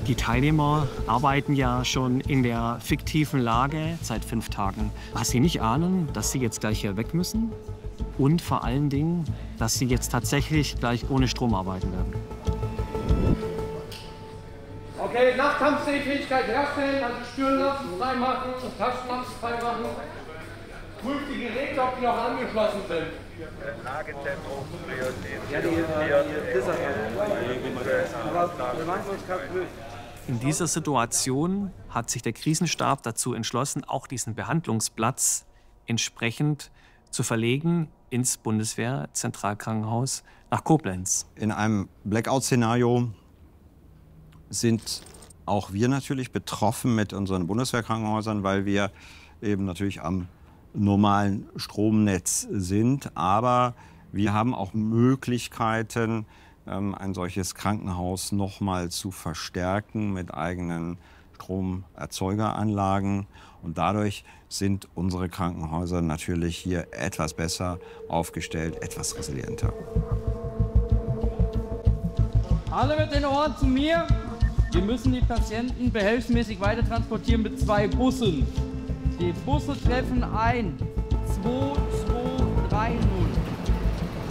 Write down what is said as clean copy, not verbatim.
Die Teilnehmer arbeiten ja schon in der fiktiven Lage seit 5 Tagen. Was sie nicht ahnen, dass sie jetzt gleich hier weg müssen und vor allen Dingen, dass sie jetzt tatsächlich gleich ohne Strom arbeiten werden. Okay, Nachkampfsehfähigkeit herstellen, also Stirnlappen freimachen, Taschenlampen freimachen. Prüft die Geräte, ob die noch angeschlossen sind. Lagezentrum In dieser Situation hat sich der Krisenstab dazu entschlossen, auch diesen Behandlungsplatz entsprechend zu verlegen ins Bundeswehrzentralkrankenhaus nach Koblenz. In einem Blackout-Szenario sind auch wir natürlich betroffen mit unseren Bundeswehrkrankenhäusern, weil wir eben natürlich am normalen Stromnetz sind. Aber wir haben auch Möglichkeiten, ein solches Krankenhaus noch mal zu verstärken mit eigenen Stromerzeugeranlagen. Und dadurch sind unsere Krankenhäuser natürlich hier etwas besser aufgestellt, etwas resilienter. Alle mit den Ohren zu mir. Wir müssen die Patienten behelfsmäßig weiter transportieren mit 2 Bussen. Die Busse treffen ein. 2, 2, 3, 0.